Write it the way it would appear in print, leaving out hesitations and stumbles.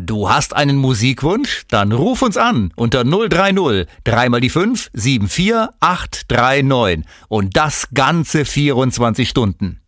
Du hast einen Musikwunsch? Dann ruf uns an unter 030 3 mal die 5 74839 und das ganze 24 Stunden.